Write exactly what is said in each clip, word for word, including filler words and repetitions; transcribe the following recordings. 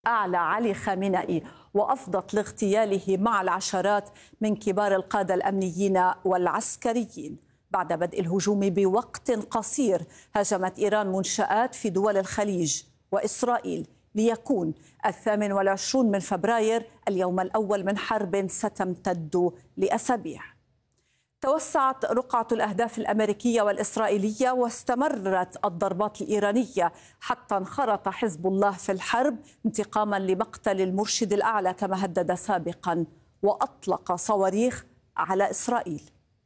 أعلى علي خامنئي وأفضت لاغتياله مع العشرات من كبار القادة الأمنيين والعسكريين. بعد بدء الهجوم بوقت قصير هاجمت إيران منشآت في دول الخليج وإسرائيل ليكون الثامن والعشرون من فبراير اليوم الأول من حرب ستمتد لأسابيع. توسعت رقعة الأهداف الأمريكية والإسرائيلية واستمرت الضربات الإيرانية حتى انخرط حزب الله في الحرب انتقاما لمقتل المرشد الأعلى كما هدد سابقا، وأطلق صواريخ على إسرائيل.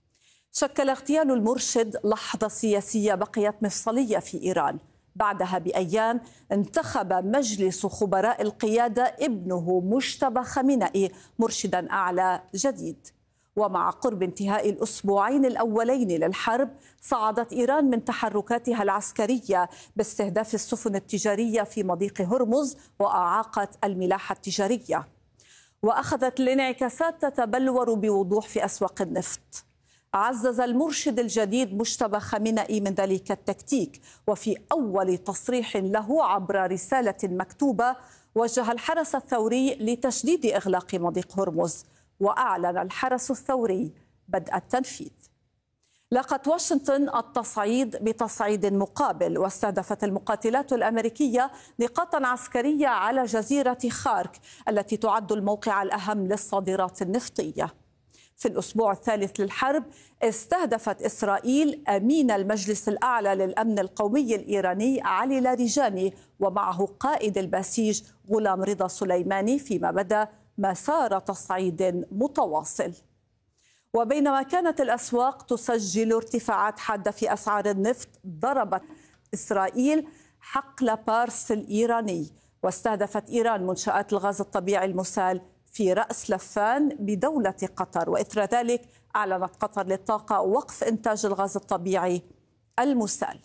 شكل اغتيال المرشد لحظة سياسية بقيت مفصلية في إيران. بعدها بأيام انتخب مجلس خبراء القيادة ابنه مجتبى خامنئي مرشدا أعلى جديد. ومع قرب انتهاء الأسبوعين الأولين للحرب صعدت إيران من تحركاتها العسكرية باستهداف السفن التجارية في مضيق هرمز وأعاقت الملاحة التجارية، وأخذت الانعكاسات تتبلور بوضوح في أسواق النفط. عزز المرشد الجديد مجتبى خامنئي من ذلك التكتيك، وفي أول تصريح له عبر رسالة مكتوبة وجه الحرس الثوري لتشديد إغلاق مضيق هرمز، وأعلن الحرس الثوري بدء التنفيذ. لاقت واشنطن التصعيد بتصعيد مقابل، واستهدفت المقاتلات الأمريكية نقاطا عسكرية على جزيرة خارك التي تعد الموقع الأهم للصادرات النفطية. في الأسبوع الثالث للحرب استهدفت إسرائيل أمين المجلس الأعلى للأمن القومي الإيراني علي لاریجانی ومعه قائد البسيج غلام رضا سليماني، فيما بدا مسار تصعيد متواصل. وبينما كانت الأسواق تسجل ارتفاعات حادة في أسعار النفط، ضربت إسرائيل حقل بارس الإيراني، واستهدفت إيران منشآت الغاز الطبيعي المسال في رأس لفان بدولة قطر. وإثر ذلك أعلنت قطر للطاقة وقف إنتاج الغاز الطبيعي المسال.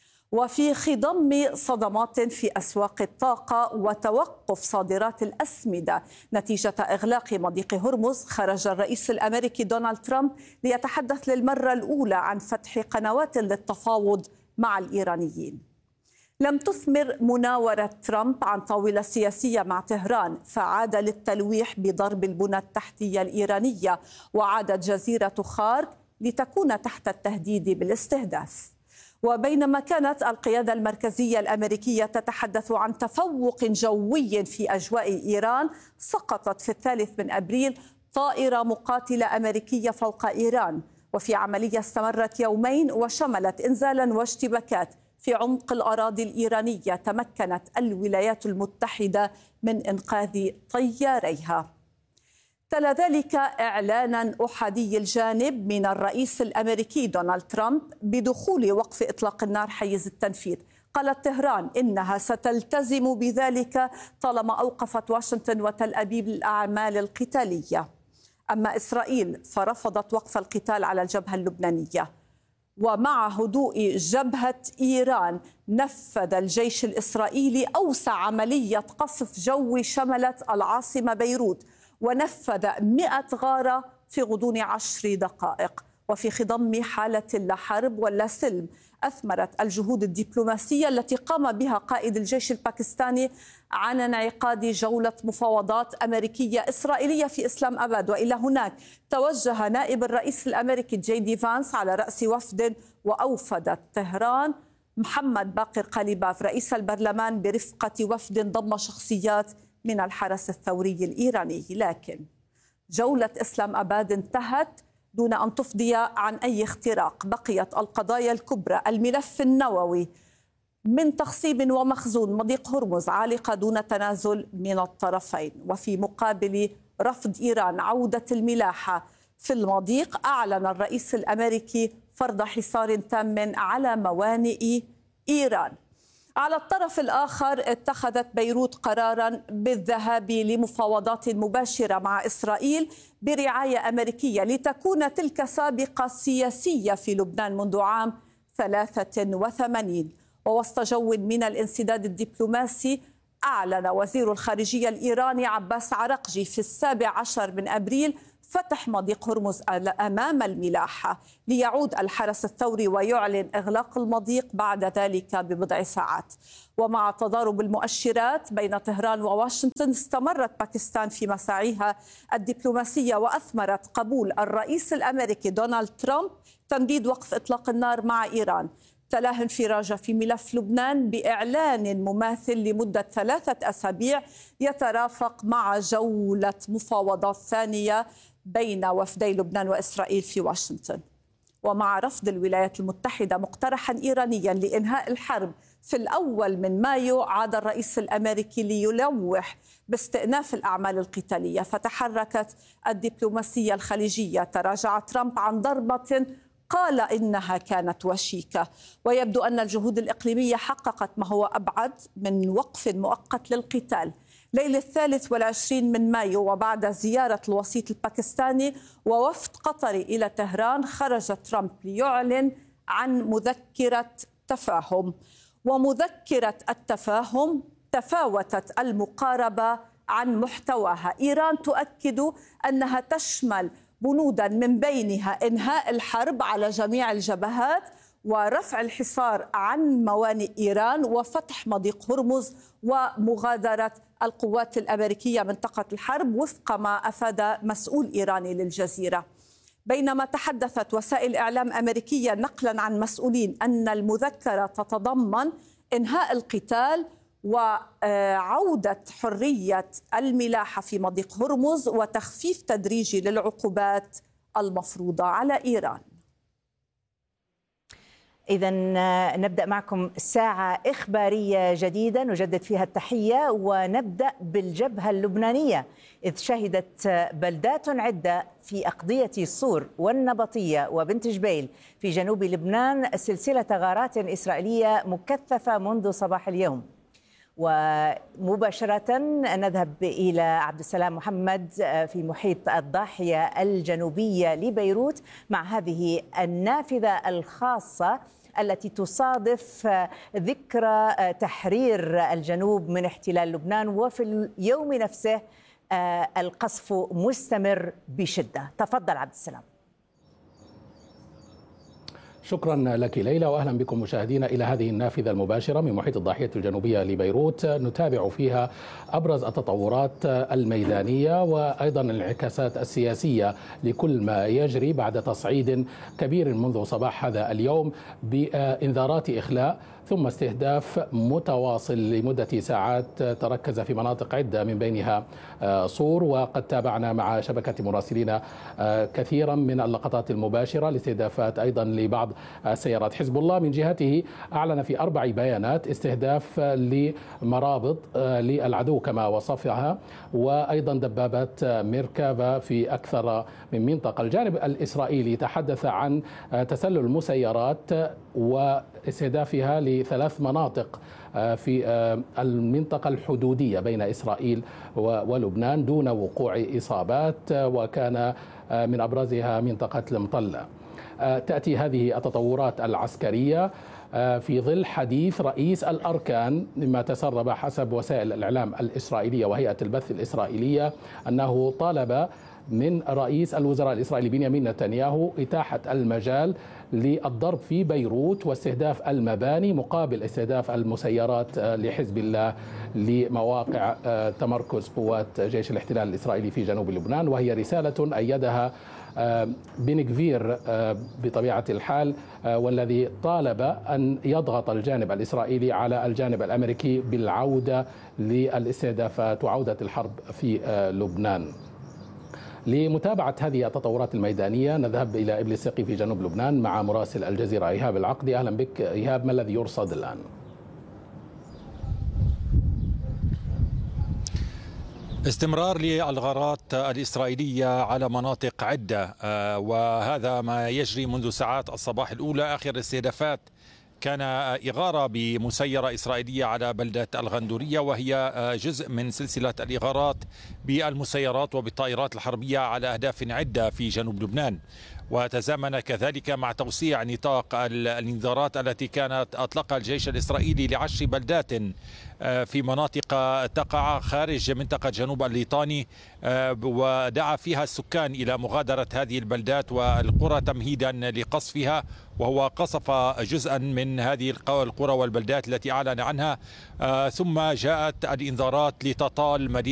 وفي خضم صدمات في أسواق الطاقة وتوقف صادرات الأسمدة نتيجة إغلاق مضيق هرمز، خرج الرئيس الأمريكي دونالد ترامب ليتحدث للمرة الأولى عن فتح قنوات للتفاوض مع الإيرانيين. لم تثمر مناورة ترامب عن طاولة سياسية مع طهران، فعاد للتلويح بضرب البنى التحتية الإيرانية، وعادت جزيرة خارك لتكون تحت التهديد بالاستهداف. وبينما كانت القيادة المركزية الأمريكية تتحدث عن تفوق جوي في أجواء إيران، سقطت في الثالث من أبريل طائرة مقاتلة أمريكية فوق إيران، وفي عملية استمرت يومين وشملت إنزالا واشتباكات في عمق الأراضي الإيرانية. تمكنت الولايات المتحدة من إنقاذ طياريها. تلا ذلك إعلانا أحادي الجانب من الرئيس الأمريكي دونالد ترامب بدخول وقف إطلاق النار حيز التنفيذ. قالت طهران إنها ستلتزم بذلك طالما أوقفت واشنطن وتل أبيب الأعمال القتالية. أما إسرائيل فرفضت وقف القتال على الجبهة اللبنانية. ومع هدوء جبهة إيران نفذ الجيش الإسرائيلي أوسع عملية قصف جوي شملت العاصمة بيروت، ونفذ مئة غارة في غضون عشر دقائق. وفي خضم حالة لا حرب ولا سلم أثمرت الجهود الدبلوماسية التي قام بها قائد الجيش الباكستاني عن انعقاد جولة مفاوضات أمريكية إسرائيلية في إسلام أباد. وإلى هناك توجه نائب الرئيس الأمريكي جي دي فانس على رأس وفد، وأوفدت طهران محمد باقر قليباف رئيس البرلمان برفقة وفد ضم شخصيات من الحرس الثوري الإيراني. لكن جولة إسلام أباد انتهت دون أن تفضي عن أي اختراق. بقيت القضايا الكبرى، الملف النووي من تخصيب ومخزون مضيق هرمز، عالقة دون تنازل من الطرفين. وفي مقابل رفض إيران عودة الملاحة في المضيق، أعلن الرئيس الأمريكي فرض حصار تام على موانئ إيران. على الطرف الآخر اتخذت بيروت قراراً بالذهاب لمفاوضات مباشرة مع إسرائيل برعاية أمريكية لتكون تلك سابقة سياسية في لبنان منذ عام ثلاثة وثمانين. ووسط جو من الانسداد الدبلوماسي، أعلن وزير الخارجية الإيراني عباس عرقجي في السابع عشر من أبريل فتح مضيق هرمز أمام الملاحة ليعود الحرس الثوري ويعلن إغلاق المضيق بعد ذلك ببضع ساعات. ومع تضارب المؤشرات بين طهران وواشنطن، استمرت باكستان في مساعيها الدبلوماسية وأثمرت قبول الرئيس الأمريكي دونالد ترامب تمديد وقف إطلاق النار مع إيران. تلاه انفراجة في ملف لبنان بإعلان مماثل لمدة ثلاثة أسابيع يترافق مع جولة مفاوضات ثانية بين وفدي لبنان وإسرائيل في واشنطن. ومع رفض الولايات المتحدة مقترحا إيرانيا لإنهاء الحرب في الأول من مايو، عاد الرئيس الأمريكي ليلوح باستئناف الأعمال القتالية، فتحركت الدبلوماسية الخليجية. تراجع ترامب عن ضربة قال إنها كانت وشيكة، ويبدو أن الجهود الإقليمية حققت ما هو أبعد من وقف مؤقت للقتال. ليلة الثالث والعشرين من مايو وبعد زيارة الوسيط الباكستاني ووفد قطري إلى طهران، خرج ترامب ليعلن عن مذكرة تفاهم. ومذكرة التفاهم تفاوتت المقاربة عن محتواها. إيران تؤكد أنها تشمل بنودا من بينها إنهاء الحرب على جميع الجبهات ورفع الحصار عن موانئ إيران وفتح مضيق هرمز ومغادرة القوات الأمريكية منطقة الحرب، وفق ما أفاد مسؤول إيراني للجزيرة. بينما تحدثت وسائل إعلام أمريكية نقلا عن مسؤولين أن المذكرة تتضمن إنهاء القتال وعودة حرية الملاحة في مضيق هرمز وتخفيف تدريجي للعقوبات المفروضة على إيران. إذا نبدأ معكم ساعة إخبارية جديدة نجدد فيها التحية، ونبدأ بالجبهة اللبنانية، إذ شهدت بلدات عدة في أقضية صور والنبطية وبنت جبيل في جنوب لبنان سلسلة غارات إسرائيلية مكثفة منذ صباح اليوم. ومباشرة نذهب إلى عبد السلام محمد في محيط الضاحية الجنوبية لبيروت مع هذه النافذة الخاصة التي تصادف ذكرى تحرير الجنوب من احتلال لبنان، وفي اليوم نفسه القصف مستمر بشدة. تفضل عبد السلام. شكرا لك ليلى، واهلا بكم مشاهدينا الى هذه النافذه المباشره من محيط الضاحيه الجنوبيه لبيروت، نتابع فيها ابرز التطورات الميدانيه وايضا الانعكاسات السياسيه لكل ما يجري بعد تصعيد كبير منذ صباح هذا اليوم بانذارات اخلاء ثم استهداف متواصل لمدة ساعات تركز في مناطق عدة من بينها صور. وقد تابعنا مع شبكة مراسلين كثيرا من اللقطات المباشرة لاستهدافات أيضا لبعض السيارات. حزب الله من جهته أعلن في أربع بيانات استهداف لمرابط للعدو كما وصفها، وأيضا دبابات ميركافا في أكثر من منطقة. الجانب الإسرائيلي تحدث عن تسلل مسيرات واستهدافها لثلاث مناطق في المنطقة الحدودية بين إسرائيل ولبنان دون وقوع إصابات، وكان من أبرزها منطقة المطلة. تأتي هذه التطورات العسكرية في ظل حديث رئيس الأركان مما تسرب حسب وسائل الإعلام الإسرائيلية وهيئة البث الإسرائيلية أنه طالب من رئيس الوزراء الإسرائيلي بنيامين نتنياهو إتاحة المجال للضرب في بيروت واستهداف المباني مقابل استهداف المسيرات لحزب الله لمواقع تمركز قوات جيش الاحتلال الإسرائيلي في جنوب لبنان، وهي رسالة أيدها بن غفير بطبيعة الحال، والذي طالب أن يضغط الجانب الإسرائيلي على الجانب الأمريكي بالعودة للاستهدافات وعودة الحرب في لبنان. لمتابعة هذه التطورات الميدانية نذهب إلى إبل السقي في جنوب لبنان مع مراسل الجزيرة إيهاب العقدي. أهلا بك إيهاب، ما الذي يرصد الآن؟ استمرار للغارات الإسرائيلية على مناطق عدة، وهذا ما يجري منذ ساعات الصباح الأولى. آخر الاستهدافات كان إغارة بمسيرة إسرائيلية على بلدة الغندورية، وهي جزء من سلسلة الإغارات بالمسيرات وبالطائرات الحربية على أهداف عدة في جنوب لبنان. وتزامن كذلك مع توسيع نطاق الانذارات التي كانت أطلقها الجيش الإسرائيلي لعشر بلدات في مناطق تقع خارج منطقة جنوب الليطاني، ودعا فيها السكان إلى مغادرة هذه البلدات والقرى تمهيدا لقصفها، وهو قصف جزءا من هذه القرى والبلدات التي أعلن عنها، ثم جاءت الإنذارات لتطال مدينة